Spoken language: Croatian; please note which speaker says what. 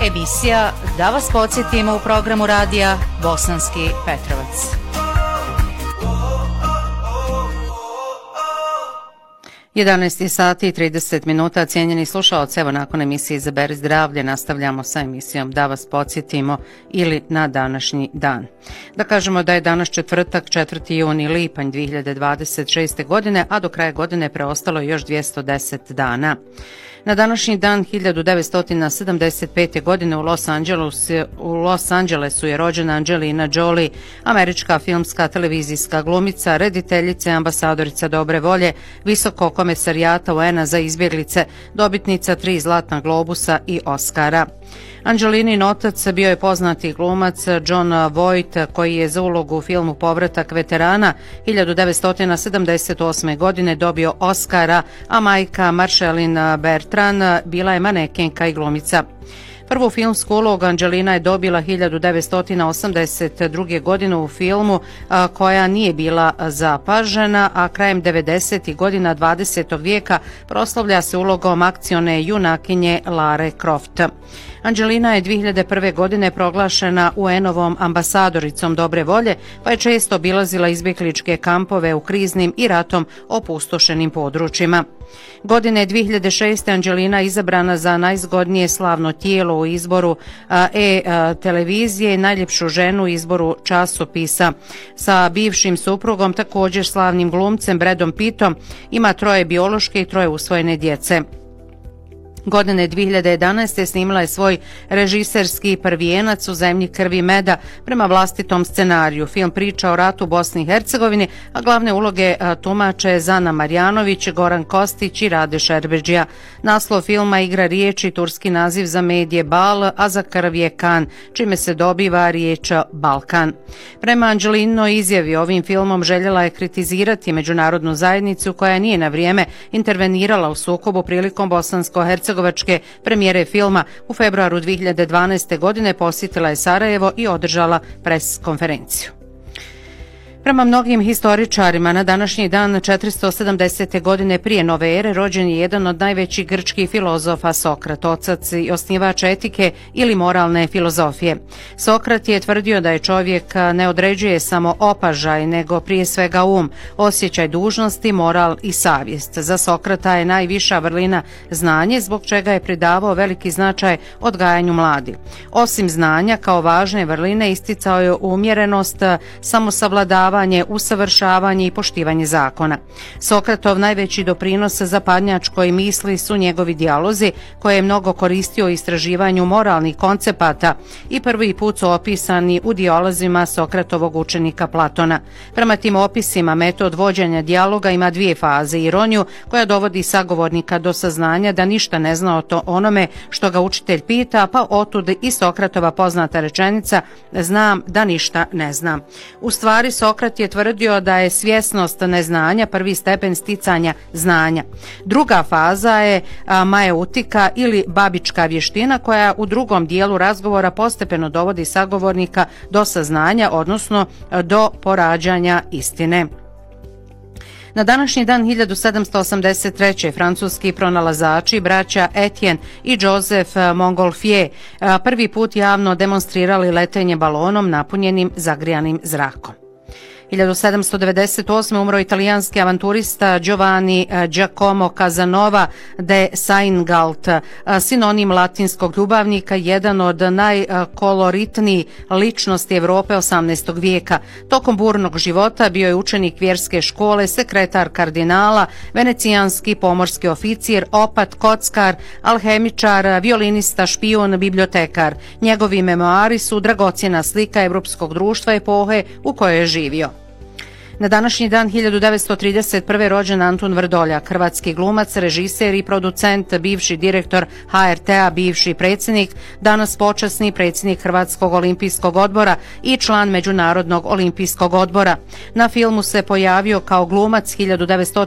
Speaker 1: Emisija Da vas podsjetimo u programu radija Bosanski Petrovac. (11:30) cijenjeni slušaoci, evo nakon emisije Izaberi zdravlje nastavljamo sa emisijom Da vas podsjetimo ili na današnji dan. Da kažemo da je danas četvrtak, 4. juni, lipanj 2026. godine, a do kraja godine preostalo još 210 dana. Na današnji dan 1975. godine u Los Angelesu je rođena Angelina Jolie, američka filmska televizijska glumica, rediteljica i ambasadorica dobre volje, visokog komesarijata UN-a za izbjeglice, dobitnica 3 Zlatna globusa i Oscara. Angelinin otac bio je poznati glumac Jon Voight, koji je za ulogu u filmu Povratak veterana 1978. godine dobio Oscara, a majka Marshalline Bertrand bila je manekenka i glumica. Prvu filmsku ulogu Angelina je dobila 1982. godine u filmu koja nije bila zapažena, a krajem 90. godina 20. vijeka proslavlja se ulogom akcione junakinje Lara Croft. Angelina je 2001. godine proglašena UN-ovom ambasadoricom dobre volje, pa je često obilazila izbjegličke kampove u kriznim i ratom opustošenim područjima. Godine 2006. Angelina izabrana za najzgodnije slavno tijelo u izboru televizije i najljepšu ženu u izboru časopisa. Sa bivšim suprugom, također slavnim glumcem Bradom Pittom, ima 3 biološke i 3 usvojene djece. Godine 2011. snimila je svoj režiserski prvijenac U zemlji krvi meda prema vlastitom scenariju. Film priča o ratu u Bosni i Hercegovini, a glavne uloge tumače Zana Marjanović, Goran Kostić i Rade Šerbedžija. Naslov filma igra riječi turski naziv za med je Bal, a za krv je Kan, čime se dobiva riječ Balkan. Prema Angelinoj izjavi, ovim filmom željela je kritizirati međunarodnu zajednicu koja nije na vrijeme intervenirala u sukobu prilikom bosansko-hercegovačke premijere filma. U februaru 2012. godine posjetila je Sarajevo i održala pres konferenciju. Prema mnogim historičarima, na današnji dan 470. godine prije nove ere rođen je jedan od najvećih grčkih filozofa, Sokrat, otac i osnivač etike ili moralne filozofije. Sokrat je tvrdio da je čovjek ne određuje samo opažaj, nego prije svega osjećaj dužnosti, moral i savjest. Za Sokrata je najviša vrlina znanje, zbog čega je pridavao veliki značaj odgajanju mladih. Osim znanja, kao važne vrline isticao je umjerenost, samosavladavanje, usavršavanje i poštivanje zakona. Sokratov najveći doprinos zapadnjačkoj misli su njegovi dijalozi, koje je mnogo koristio u istraživanju moralnih koncepata i prvi put su opisani u dijalozima Sokratovog učenika Platona. Prema tim opisima metod vođenja dijaloga ima 2 faze: ironiju, koja dovodi sagovornika do saznanja da ništa ne zna o onome što ga učitelj pita, pa otud i Sokratova poznata rečenica znam da ništa ne znam. U stvari Sokrat je tvrdio da je svjesnost neznanja prvi stepen sticanja znanja. Druga faza je majeutika ili babička vještina, koja u drugom dijelu razgovora postepeno dovodi sagovornika do saznanja, odnosno do porađanja istine. Na današnji dan 1783. francuski pronalazači, braća Etienne i Joseph Montgolfier, prvi put javno demonstrirali letenje balonom napunjenim zagrijanim zrakom. 1798. umro italijanski avanturista Giovanni Giacomo Casanova de Seingalt, sinonim latinskog ljubavnika, jedan od najkoloritnijih ličnosti Evrope 18. vijeka. Tokom burnog života bio je učenik vjerske škole, sekretar kardinala, venecijanski pomorski oficir, opat, kockar, alhemičar, violinista, špijun, bibliotekar. Njegovi memoari su dragocjena slika evropskog društva epohe u kojoj je živio. Na današnji dan 1931. rođen Antun Vrdoljak, hrvatski glumac, režiser i producent, bivši direktor HRT-a, bivši predsjednik, danas počasni predsjednik Hrvatskog olimpijskog odbora i član Međunarodnog olimpijskog odbora. Na filmu se pojavio kao glumac